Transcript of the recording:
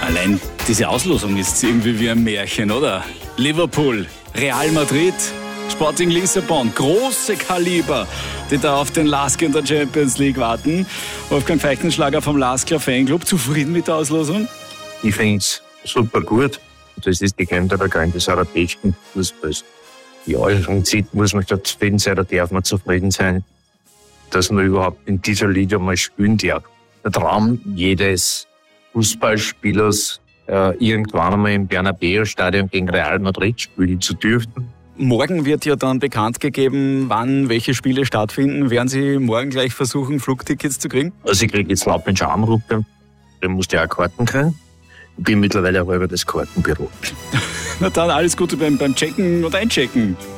Allein diese Auslosung ist irgendwie wie ein Märchen, oder? Liverpool, Real Madrid, Sporting Lissabon, große Kaliber, die da auf den Lask in der Champions League warten. Wolfgang Feichtenschlager vom Laskler Fanclub, zufrieden mit der Auslosung? Ich finde es super gut. Das ist die Kernteil des europäischen Fußballs. Ja, im Zeit muss man da zufrieden sein, da darf man zufrieden sein, dass man überhaupt in dieser Liga mal spielen darf. Der Traum jedes Fußballspielers, irgendwann einmal im Bernabeu-Stadion gegen Real Madrid spielen zu dürfen. Morgen wird ja dann bekannt gegeben, wann welche Spiele stattfinden. Werden Sie morgen gleich versuchen, Flugtickets zu kriegen? Also ich kriege jetzt laufend schon Anrufe, dann musst du auch Karten kriegen. Ich bin mittlerweile auch über das Kartenbüro. Na dann alles Gute beim Checken und Einchecken.